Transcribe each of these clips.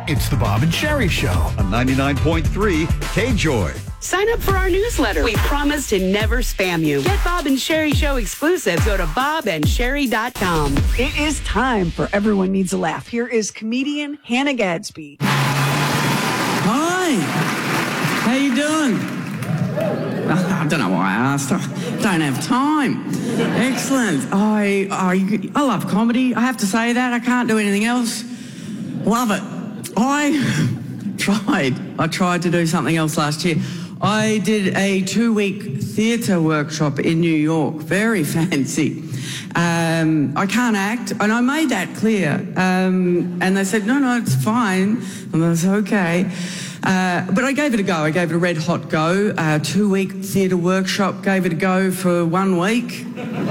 It's the Bob and Sherry Show on 99.3 KJOY. Sign up for our newsletter. We promise to never spam you. Get Bob and Sherry Show exclusives. Go to bobandSherry.com. It is time for Everyone Needs a Laugh. Here is comedian Hannah Gadsby. Hi. How you doing? I don't know why I asked. I don't have time. Excellent. I love comedy. I have to say that. I can't do anything else. Love it. I tried to do something else last year. I did a 2-week theatre workshop in New York. Very fancy. I can't act, and I made that clear. And they said, no, it's fine. And I was okay. But I gave it a go. I gave it a red-hot go. 2-week theatre workshop, gave it a go for 1 week.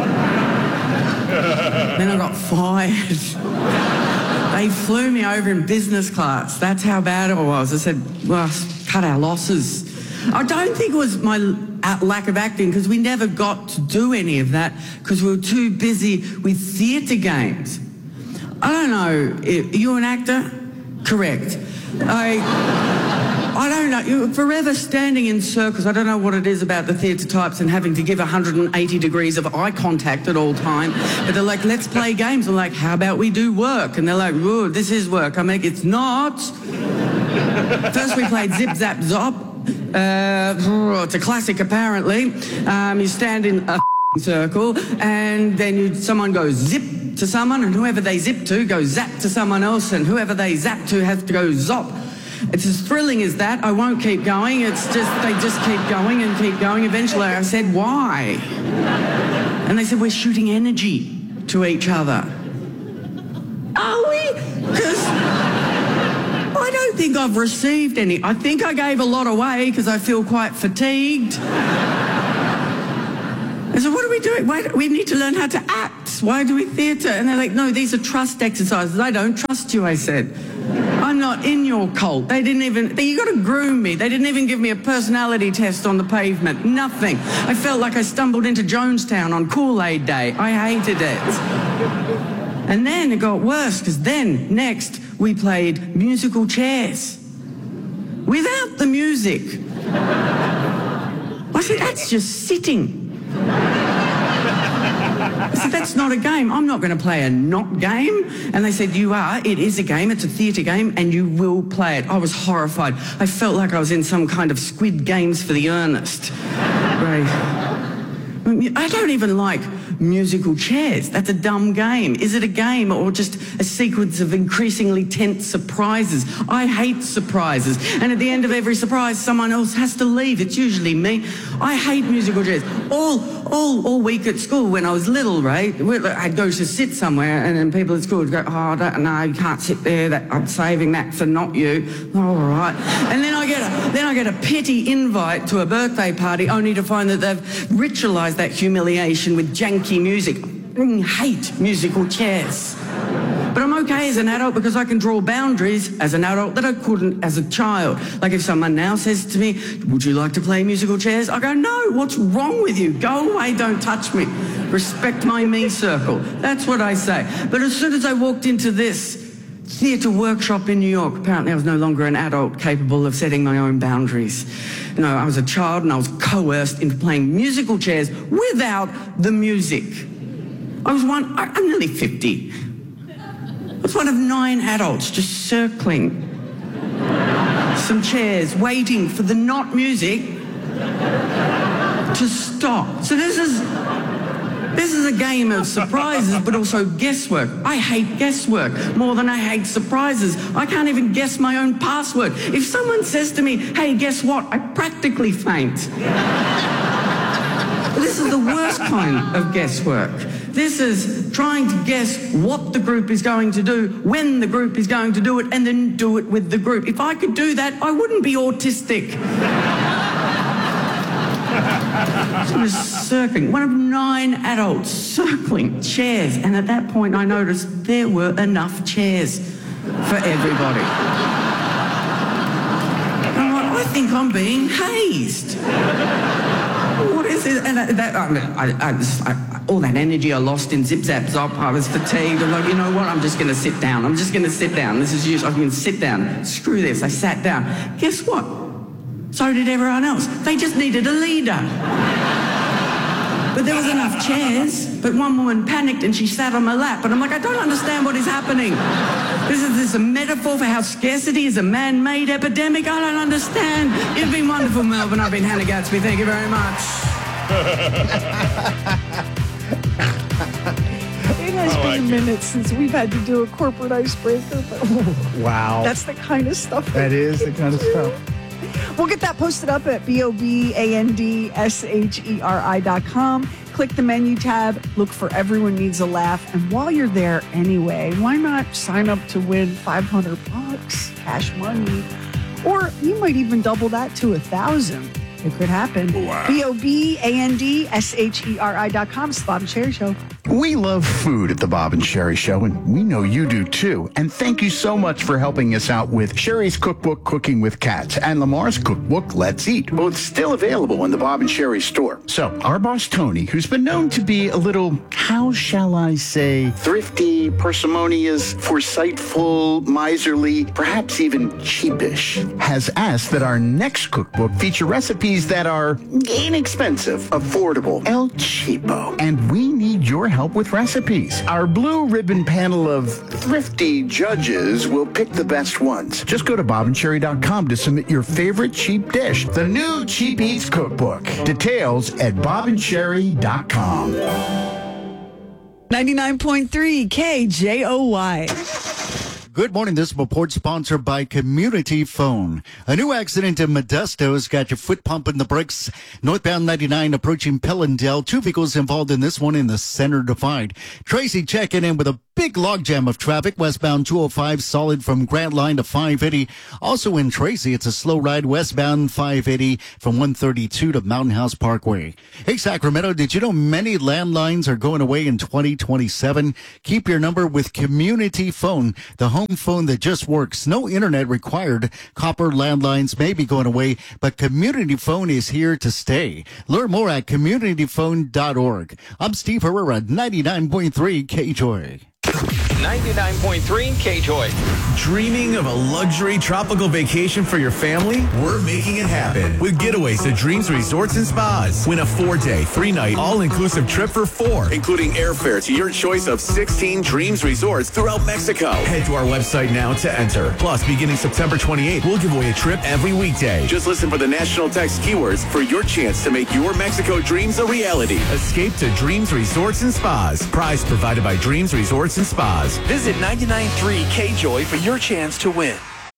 Then I got fired. They flew me over in business class. That's how bad it was. I said, well, cut our losses. I don't think it was my lack of acting, because we never got to do any of that because we were too busy with theatre games. I don't know. Are you an actor? Correct. I don't know. You're forever standing in circles. I don't know what it is about the theatre types and having to give 180 degrees of eye contact at all time. But they're like, let's play games. I'm like, how about we do work? And they're like, oh, this is work. I'm like, it's not. First we played Zip, Zap, Zop. It's a classic, apparently. You stand in a circle, and then someone goes zip to someone, and whoever they zip to goes zap to someone else, and whoever they zap to has to go zop. It's as thrilling as that. I won't keep going. It's just, they just keep going and keep going. Eventually I said, why? And they said, we're shooting energy to each other. Are we? Because I don't think I've received any. I think I gave a lot away because I feel quite fatigued. I said, what are we doing? We need to learn how to act. Why do we theatre? And they're like, no, these are trust exercises. I don't trust you, I said. I'm not in your cult. They didn't even, you got to groom me. They didn't even give me a personality test on the pavement. Nothing. I felt like I stumbled into Jonestown on Kool-Aid Day. I hated it. And then it got worse, because then, next, we played musical chairs. Without the music. I said, that's just sitting. I said, that's not a game. I'm not going to play a not game. And they said, you are. It is a game. It's a theatre game, and you will play it. I was horrified. I felt like I was in some kind of Squid Games for the earnest. Right. I don't even like musical chairs. That's a dumb game. Is it a game or just a sequence of increasingly tense surprises? I hate surprises. And at the end of every surprise, someone else has to leave. It's usually me. I hate musical chairs. All week at school when I was little, right? I'd go to sit somewhere, and then people at school would go, oh, no, you can't sit there. I'm saving that for not you. All right. And then I get a petty invite to a birthday party, only to find that they've ritualised that humiliation with janky music. I hate musical chairs. But I'm okay as an adult because I can draw boundaries as an adult that I couldn't as a child. Like if someone now says to me, would you like to play musical chairs? I go, no, what's wrong with you? Go away, don't touch me. Respect my me circle. That's what I say. But as soon as I walked into this theatre workshop in New York, apparently I was no longer an adult capable of setting my own boundaries. You know, I was a child and I was coerced into playing musical chairs without the music. I'm nearly 50. I was one of 9 adults just circling some chairs, waiting for the not music to stop. So this is a game of surprises, but also guesswork. I hate guesswork more than I hate surprises. I can't even guess my own password. If someone says to me, hey, guess what? I practically faint. This is the worst kind of guesswork. This is trying to guess what the group is going to do, when the group is going to do it, and then do it with the group. If I could do that, I wouldn't be autistic. I was circling, one of 9 adults circling chairs, and at that point I noticed there were enough chairs for everybody. And I think I'm being hazed. What is it? And all that energy I lost in Zip Zap Zop, I was fatigued. I'm like, you know what? I'm just going to sit down. This is usual. I'm going to sit down. Screw this. I sat down. Guess what? So did everyone else. They just needed a leader. But there was enough chairs. But one woman panicked and she sat on my lap. And I'm like, I don't understand what is happening. This is a metaphor for how scarcity is a man-made epidemic. I don't understand. It's been wonderful, Melbourne. I've been Hannah Gadsby. Thank you very much. It has been a minute since we've had to do a corporate icebreaker. But Wow. that's the kind of stuff. That is the kind of stuff. We'll get that posted up at BOBANDSHERI.com. Click the menu tab, look for Everyone Needs a Laugh. And while you're there anyway, why not sign up to win $500 cash money? Or you might even double that to $1,000. It could happen. Wow. BOBANDSHERI.com. It's the Bob and Sherry Show. We love food at the Bob and Sherry Show, and we know you do too. And thank you so much for helping us out with Sherry's cookbook, Cooking with Cats, and Lamar's cookbook, Let's Eat, both still available in the Bob and Sherry store. So our boss, Tony, who's been known to be a little, how shall I say, thrifty, parsimonious, foresightful, miserly, perhaps even cheapish, has asked that our next cookbook feature recipes that are inexpensive, affordable, El Cheapo. And we need your help with recipes. Our blue ribbon panel of thrifty judges will pick the best ones. Just go to bobandcherry.com to submit your favorite cheap dish. The new Cheap Eats Cookbook. Details at bobandcherry.com. 99.3 KJOY. Good morning. This report sponsored by Community Phone. A new accident in Modesto has got your foot pumping the brakes. Northbound 99 approaching Pillendale. 2 vehicles involved in this one in the center divide. Tracy checking in with a big logjam of traffic. Westbound 205 solid from Grant Line to 580. Also in Tracy, it's a slow ride westbound 580 from 132 to Mountain House Parkway. Hey, Sacramento, did you know many landlines are going away in 2027? Keep your number with Community Phone, the home phone that just works. No internet required. Copper landlines may be going away, but Community Phone is here to stay. Learn more at communityphone.org. I'm Steve Herrera, 99.3 KJOY. 99.3 KJOY. Dreaming of a luxury tropical vacation for your family? We're making it happen with Getaways to Dreams Resorts and Spas. Win a 4-day, 3-night, all-inclusive trip for 4, including airfare to your choice of 16 Dreams Resorts throughout Mexico. Head to our website now to enter. Plus, beginning September 28th, we'll give away a trip every weekday. Just listen for the national text keywords for your chance to make your Mexico dreams a reality. Escape to Dreams Resorts and Spas. Prize provided by Dreams Resorts and Spas. Visit 99.3 KJOY for your chance to win.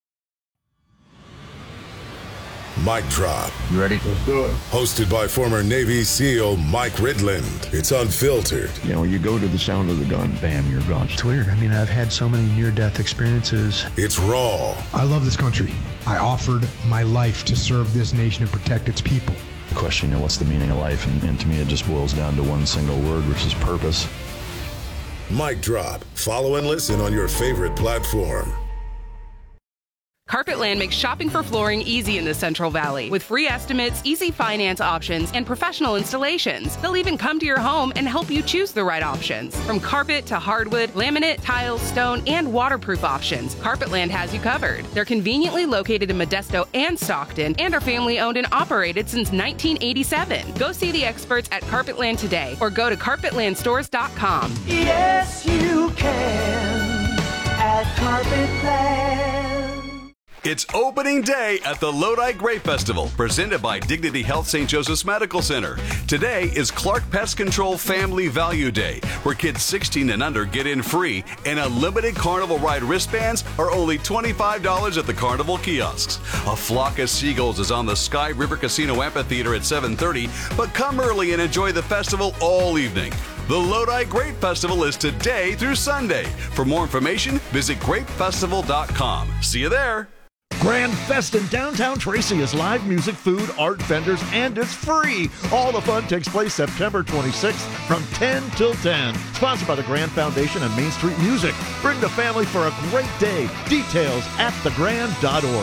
Mic Drop. You ready? Let's do it. Hosted by former Navy SEAL Mike Ridland. It's unfiltered. You know, you go to the sound of the gun, bam, you're gone. It's weird. I mean, I've had so many near-death experiences. It's raw. I love this country. I offered my life to serve this nation and protect its people. The question, you know, what's the meaning of life? And to me, it just boils down to one single word, which is purpose. Mic Drop. Follow and listen on your favorite platform. Carpetland makes shopping for flooring easy in the Central Valley with free estimates, easy finance options, and professional installations. They'll even come to your home and help you choose the right options. From carpet to hardwood, laminate, tile, stone, and waterproof options, Carpetland has you covered. They're conveniently located in Modesto and Stockton and are family owned and operated since 1987. Go see the experts at Carpetland today or go to carpetlandstores.com. Yes, you can at Carpetland. It's opening day at the Lodi Grape Festival, presented by Dignity Health St. Joseph's Medical Center. Today is Clark Pest Control Family Value Day, where kids 16 and under get in free, and unlimited carnival ride wristbands are only $25 at the carnival kiosks. A flock of seagulls is on the Sky River Casino Amphitheater at 7:30, but come early and enjoy the festival all evening. The Lodi Grape Festival is today through Sunday. For more information, visit grapefestival.com. See you there. Grand Fest in downtown Tracy is live music, food, art vendors, and it's free. All the fun takes place September 26th from 10 till 10. Sponsored by the Grand Foundation and Main Street Music. Bring the family for a great day. Details at thegrand.org.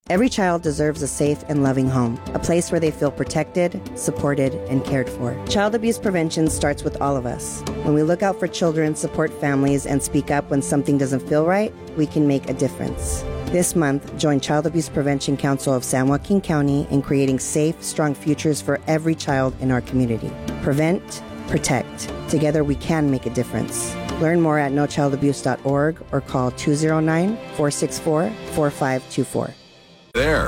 Every child deserves a safe and loving home, a place where they feel protected, supported, and cared for. Child abuse prevention starts with all of us. When we look out for children, support families, and speak up when something doesn't feel right, we can make a difference. This month, join Child Abuse Prevention Council of San Joaquin County in creating safe, strong futures for every child in our community. Prevent, protect. Together we can make a difference. Learn more at nochildabuse.org or call 209-464-4524. There.